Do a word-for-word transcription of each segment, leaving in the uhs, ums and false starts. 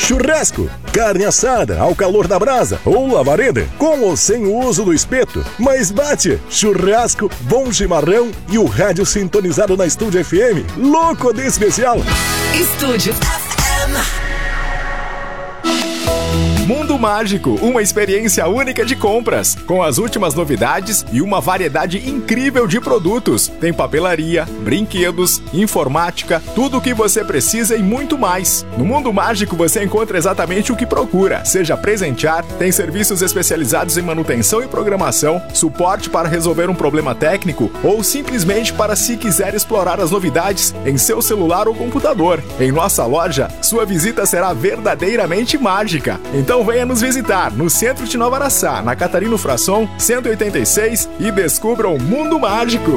Churrasco, carne assada ao calor da brasa ou lavareda, com ou sem o uso do espeto. Mas bate, churrasco, bom chimarrão e o rádio sintonizado na Estúdio F M. Louco de especial. Estúdio F M. Mundo Mágico, uma experiência única de compras, com as últimas novidades e uma variedade incrível de produtos. Tem papelaria, brinquedos, informática, tudo o que você precisa e muito mais. No Mundo Mágico você encontra exatamente o que procura, seja presentear, tem serviços especializados em manutenção e programação, suporte para resolver um problema técnico ou simplesmente para se quiser explorar as novidades em seu celular ou computador. Em nossa loja, sua visita será verdadeiramente mágica. Então venha nos visitar no centro de Nova Araçá, na Catarino Frasson, cento e oitenta e seis, e descubra o Mundo Mágico.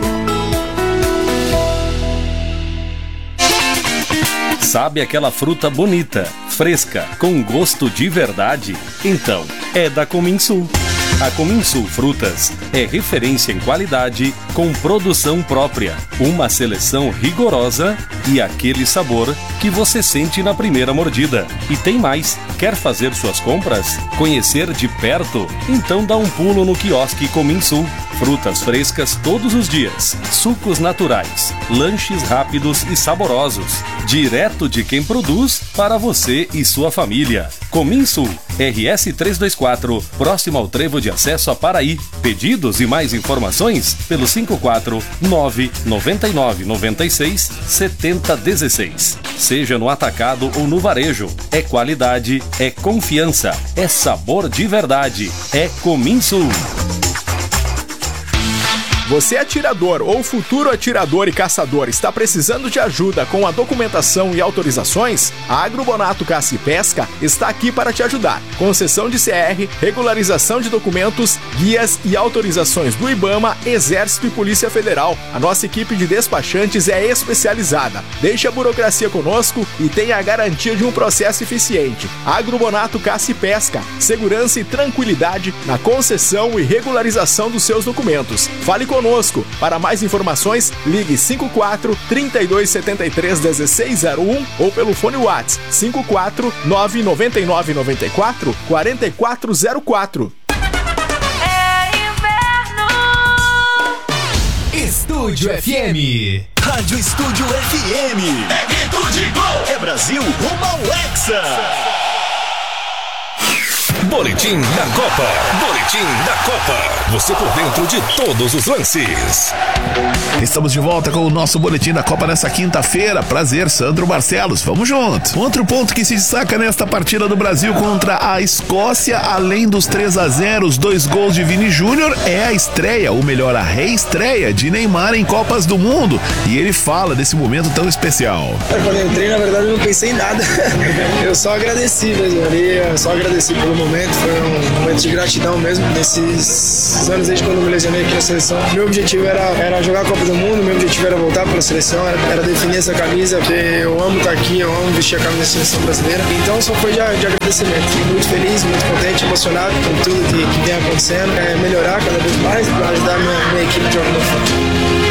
Sabe aquela fruta bonita, fresca, com gosto de verdade? Então, é da Cominsul. A Cominsul Frutas é referência em qualidade, com produção própria, uma seleção rigorosa e aquele sabor que você sente na primeira mordida. E tem mais, quer fazer suas compras? Conhecer de perto? Então dá um pulo no quiosque Cominsul. Frutas frescas todos os dias, sucos naturais, lanches rápidos e saborosos, direto de quem produz para você e sua família. Cominsul, R S trezentos e vinte e quatro, próximo ao trevo de acesso a Paraí. Pedidos e mais informações pelo cinco quatro nove nove nove nove seis sete zero um seis. Seja no atacado ou no varejo, é qualidade, é confiança, é sabor de verdade, é Cominsul. Você, atirador ou futuro atirador e caçador, está precisando de ajuda com a documentação e autorizações? A Agrobonato Caça e Pesca está aqui para te ajudar. Concessão de C R, regularização de documentos, guias e autorizações do IBAMA, Exército e Polícia Federal. A nossa equipe de despachantes é especializada. Deixe a burocracia conosco e tenha a garantia de um processo eficiente. Agrobonato Caça e Pesca, segurança e tranquilidade na concessão e regularização dos seus documentos. Fale conosco. Para mais informações, ligue cinco quatro, trinta e dois, setenta e três, dezesseis zero um ou pelo fone WhatsApp cinco quatro nove nove nove nove quatro quatro quatro zero quatro. É inverno. Estúdio F M. Rádio Estúdio F M. É grito de gol. É Brasil rumo ao Hexa. Boletim da Copa. Boletim da Copa. Você por dentro de todos os lances. Estamos de volta com o nosso Boletim da Copa nessa quinta-feira. Prazer, Sandro Barcelos. Vamos junto. Outro ponto que se destaca nesta partida do Brasil contra a Escócia, além dos três a zero, os dois gols de Vini Júnior, é a estreia, ou melhor, a reestreia de Neymar em Copas do Mundo. E ele fala desse momento tão especial. Quando eu entrei, na verdade, eu não pensei em nada. Eu só agradeci mesmo ali, eu só agradeci pelo momento. Foi um momento de gratidão mesmo. Nesses anos desde quando eu me lesionei aqui na seleção, meu objetivo era, era jogar a Copa do Mundo, meu objetivo era voltar para a seleção, era, era definir essa camisa, porque eu amo estar aqui, eu amo vestir a camisa da seleção brasileira. Então só foi de, de agradecimento. Fico muito feliz, muito contente, emocionado com tudo que, que vem acontecendo. É melhorar cada vez mais para ajudar a minha, minha equipe de alguma forma.